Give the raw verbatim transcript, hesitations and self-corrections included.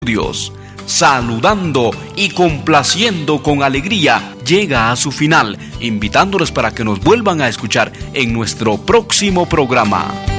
Dios, saludando y complaciendo con alegría, llega a su final, invitándolos para que nos vuelvan a escuchar en nuestro próximo programa.